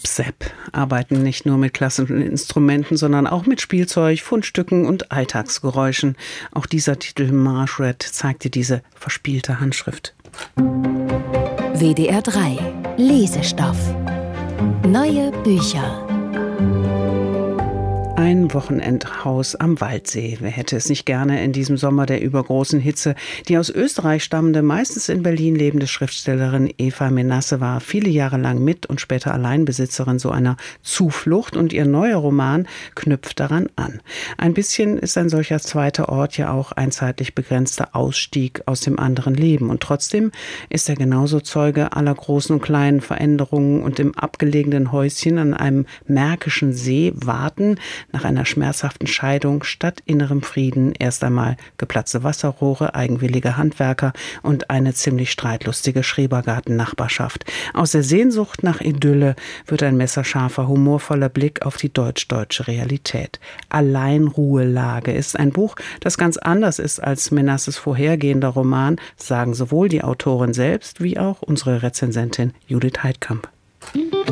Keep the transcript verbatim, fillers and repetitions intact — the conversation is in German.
Sepp arbeiten nicht nur mit klassischen Instrumenten, sondern auch mit Spielzeug, Fundstücken und Alltagsgeräuschen. Auch dieser Titel Margaret zeigte diese verspielte Handschrift. W D R drei Lesestoff. Neue Bücher. Ein Wochenendhaus am Waldsee. Wer hätte es nicht gerne in diesem Sommer der übergroßen Hitze? Die aus Österreich stammende, meistens in Berlin lebende Schriftstellerin Eva Menasse war viele Jahre lang mit und später Alleinbesitzerin so einer Zuflucht und ihr neuer Roman knüpft daran an. Ein bisschen ist ein solcher zweiter Ort ja auch ein zeitlich begrenzter Ausstieg aus dem anderen Leben und trotzdem ist er genauso Zeuge aller großen und kleinen Veränderungen und im abgelegenen Häuschen an einem märkischen See warten nach einer schmerzhaften Scheidung statt innerem Frieden erst einmal geplatzte Wasserrohre, eigenwillige Handwerker und eine ziemlich streitlustige Schrebergarten-Nachbarschaft. Aus der Sehnsucht nach Idylle wird ein messerscharfer, humorvoller Blick auf die deutsch-deutsche Realität. Alleinruhelage ist ein Buch, das ganz anders ist als Menasses vorhergehender Roman, sagen sowohl die Autorin selbst wie auch unsere Rezensentin Judith Heidkamp.